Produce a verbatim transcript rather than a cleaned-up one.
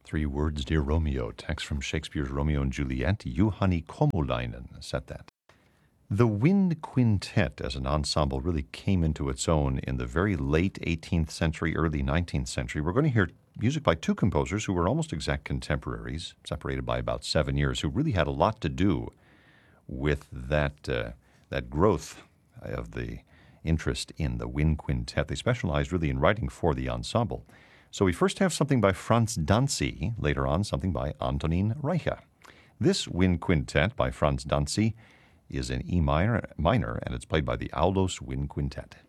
Three words, dear Romeo, text from Shakespeare's Romeo and Juliet. Juhani Komulainen set that. The wind quintet as an ensemble really came into its own in the very late eighteenth century, early nineteenth century. We're going to hear music by two composers who were almost exact contemporaries, separated by about seven years, who really had a lot to do with that uh, that growth of the interest in the wind quintet. They specialized really in writing for the ensemble. So we first have something by Franz Danzi, later on something by Antonín Reicha. This wind quintet by Franz Danzi is in E minor, minor, and it's played by the Aulos Wind Quintet.